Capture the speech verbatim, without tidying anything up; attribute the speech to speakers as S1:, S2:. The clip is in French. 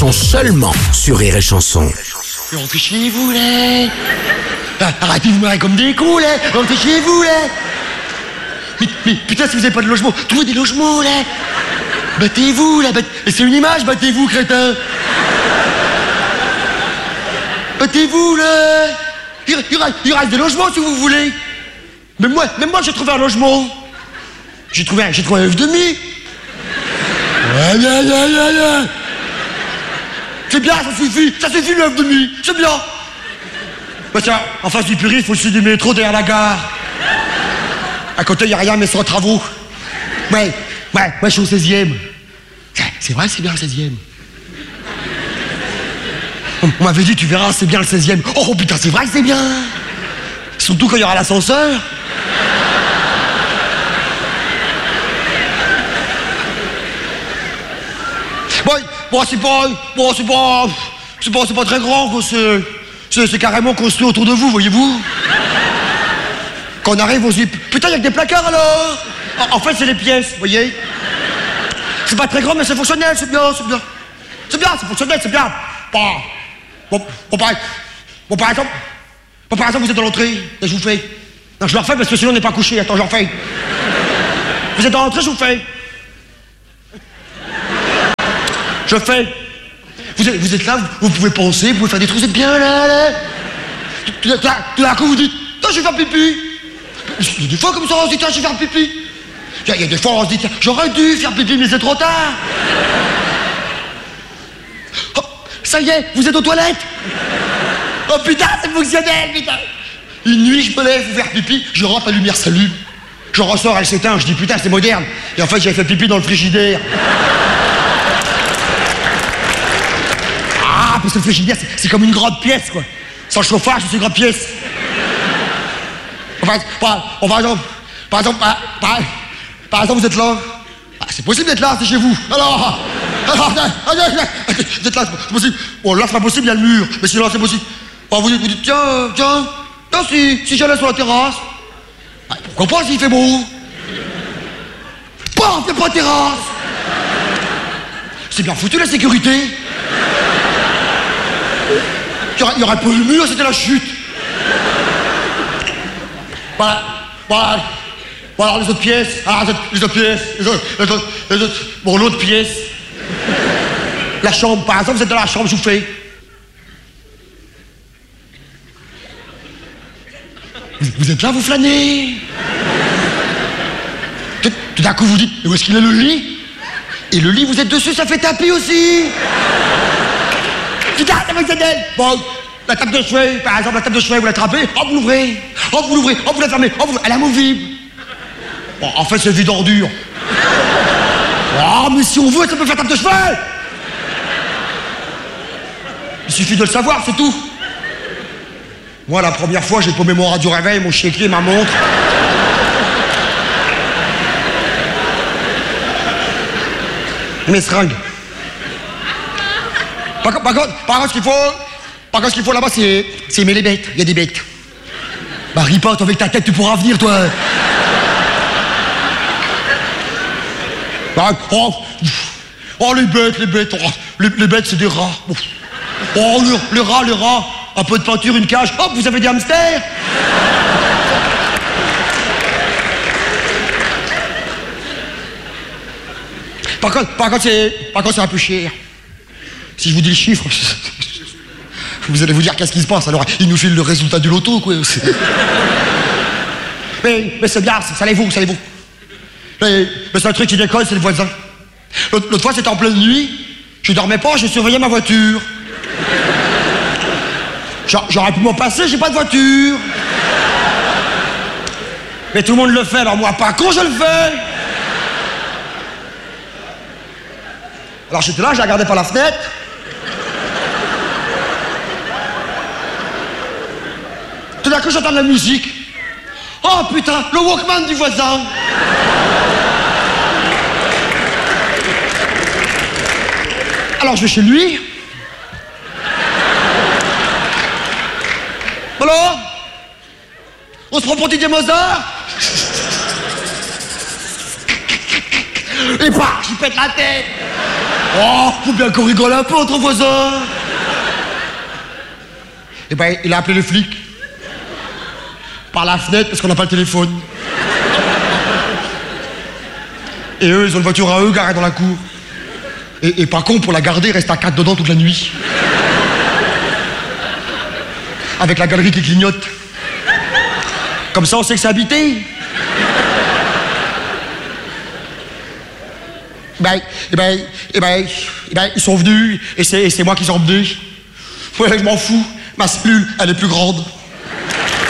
S1: chansons seulement sur Rire et Chanson.
S2: Rentrez chez vous, là. Arrêtez de vous marrer comme des cons, là. Rentrez chez vous, là. Mais, mais putain, si vous avez pas de logement, trouvez des logements, là. Battez-vous, là. Battez... C'est une image, battez-vous, crétin. Battez-vous, là. Il, il, il reste des logements, si vous voulez. Même moi, même moi, j'ai trouvé un logement. J'ai trouvé un, j'ai trouvé un œuf demi. Ouais, ouais, ouais, ouais, ouais. C'est bien, ça suffit, ça suffit l'œuf demi, c'est bien. Bah tiens, en face du puriste, il faut le sud du métro derrière la gare. À côté, il n'y a rien, mais sans travaux. Ouais, ouais, ouais, je suis au seizième. C'est vrai, c'est bien le seizième. On, on m'avait dit, tu verras, c'est bien le seizième. Oh putain, c'est vrai que c'est bien. Surtout quand il y aura l'ascenseur. Bon, bon c'est pas... Bon, c'est pas... C'est pas, c'est pas très grand, quoi. C'est, c'est, c'est carrément construit autour de vous, voyez-vous. Quand on arrive, on se dit... Putain, il y a que des placards, alors. En, en fait, c'est les pièces, vous voyez. C'est pas très grand, mais c'est fonctionnel, c'est bien, c'est bien. C'est bien, c'est fonctionnel, c'est bien. Bon, bon, bon, par, bon, par exemple... Bon, par exemple, vous êtes dans l'entrée, et je vous fais... Non, je le refais parce que sinon on n'est pas couché. Attends, je le refais. Vous êtes dans l'entrée, je vous fais... Je fais. Vous êtes, vous êtes là, vous, vous pouvez penser, vous pouvez faire des trucs, vous êtes bien là, là. Tout, tout, tout d'un coup, vous dites, tiens, je vais faire pipi. Il y a des fois comme ça, on se dit, tiens, je vais faire pipi. Il y a, il y a des fois, on se dit, tiens, j'aurais dû faire pipi, mais c'est trop tard. Oh, ça y est, vous êtes aux toilettes. Oh putain, c'est fonctionnel, putain. Une nuit, je me lève pour faire pipi, je rentre, la lumière s'allume. Je ressors, elle s'éteint, je dis, putain, c'est moderne. Et en fait, j'avais fait pipi dans le frigidaire. Ah, parce que le frigidaire, c'est, c'est comme une grande pièce, quoi. Sans chauffage, c'est une grande pièce. Enfin, par, par exemple, par exemple, par, par, par exemple, vous êtes là. Ah, c'est possible d'être là, c'est chez vous. Alors, alors, vous êtes là, c'est possible. Bon, là, c'est pas possible, il y a le mur. Mais sinon, c'est possible. Alors, vous dites, vous dites, tiens, tiens, tiens, si, si j'allais sur la terrasse. Ah, pourquoi pas s'il fait beau? Paf, il n'y a pas de terrasse. C'est bien foutu, la sécurité. Il n'y aurait pas eu le mur, c'était la chute. Voilà, voilà, voilà les autres pièces. Ah, les autres pièces, les autres, les autres, les autres. Bon, l'autre pièce. La chambre, par exemple, vous êtes dans la chambre, je vous fais. Vous, vous êtes là, vous flânez. Tout, tout d'un coup, vous dites, où est-ce qu'il est le lit? Et le lit, vous êtes dessus, ça fait tapis aussi. Putain, c'est fonctionnel. Bon, la table de chevet, par exemple, la table de chevet, vous l'attrapez, oh, vous l'ouvrez, oh, vous l'ouvrez, oh, vous la fermez, oh, vous... elle est amovible. Bon, en fait, c'est vide ordure. Oh, mais si on veut, ça peut faire table de chevet. Il suffit de le savoir, c'est tout. Moi, la première fois, j'ai paumé mon radio-réveil, mon chéquier, ma montre. Mes seringues. Par, par contre, par contre, ce qu'il faut, par contre, ce qu'il faut là-bas, c'est, c'est aimer les bêtes. Il y a des bêtes. Bah, ris pas, toi, avec ta tête, tu pourras venir, toi. Bah, oh, oh, les bêtes, les bêtes, oh, les, les bêtes, c'est des rats. Oh, le, les rats, les rats, un peu de peinture, une cage. Hop, vous avez des hamsters. Par contre, par contre, c'est, par contre, c'est un peu cher. Si je vous dis le chiffre, vous allez vous dire qu'est-ce qui se passe. Alors, il nous file le résultat du loto, quoi. mais, mais c'est bien, ça allez vous, ça allez vous. Mais, mais c'est un truc qui déconne, c'est le voisin. L'autre, l'autre fois, c'était en pleine nuit. Je dormais pas, je surveillais ma voiture. J'aurais pu m'en passer, j'ai pas de voiture. Mais tout le monde le fait, alors moi, pas con, je le fais. Alors j'étais là, je la regardais par la fenêtre. Tout d'un coup, j'entends de la musique. Oh putain, le Walkman du voisin. Alors je vais chez lui. Alors, on se prend pour Didier Mozart. Et bah, j'y pète la tête. Oh, faut bien qu'on rigole un peu entre voisins. Eh ben, il a appelé les flics. Par la fenêtre, parce qu'on n'a pas le téléphone. Et eux, ils ont une voiture à eux garée dans la cour. Et, et pas con, pour la garder, il reste à quatre dedans toute la nuit. Avec la galerie qui clignote. Comme ça, on sait que c'est habité. Ben, eh ben, eh ben, eh ben, ils sont venus, et c'est, et c'est moi qui les ai emmenés. Ouais, je m'en fous. Ma cellule, elle est plus grande.